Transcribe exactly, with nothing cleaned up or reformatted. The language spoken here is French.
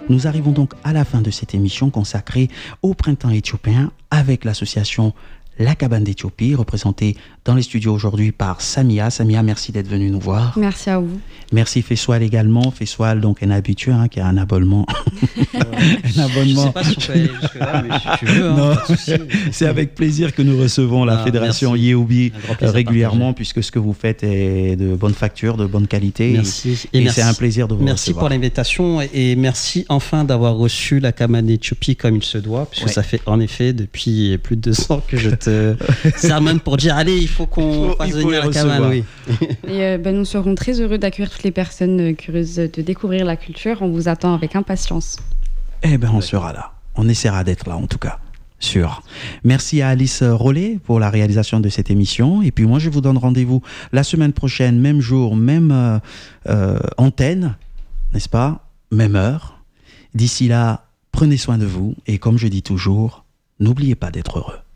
Nous arrivons donc à la fin de cette émission consacrée au printemps éthiopien avec l'association La Cabane d'Éthiopie, représentée dans les studios aujourd'hui par Samia. Samia, merci d'être venue nous voir. Merci à vous. Merci Fessoal également. Fessoal, donc un habitué hein, qui a un abonnement. un abonnement. Je ne sais pas si on peut aller jusque-là, mais si tu veux. Hein, non, pas de souci. C'est avec plaisir que nous recevons la ah, fédération merci. Yéhoubi régulièrement, partagé. puisque ce que vous faites est de bonne facture, de bonne qualité. Merci. Et, et merci. c'est un plaisir de vous merci recevoir. Merci pour l'invitation et merci enfin d'avoir reçu la Cabane d'Éthiopie comme il se doit, puisque ouais. ça fait en effet depuis plus de deux ans que je te sermonne pour dire allez, il faut qu'on fasse venir la Cabane. Oui. Et euh, ben, nous serons très heureux d'accueillir toutes les personnes curieuses de découvrir la culture. On vous attend avec impatience. Eh bien, on sera là. On essaiera d'être là, en tout cas. Sûr. Merci à Alice Rollet pour la réalisation de cette émission. Et puis moi, je vous donne rendez-vous la semaine prochaine, même jour, même euh, euh, antenne, n'est-ce pas ? Même heure. D'ici là, prenez soin de vous. Et comme je dis toujours, n'oubliez pas d'être heureux.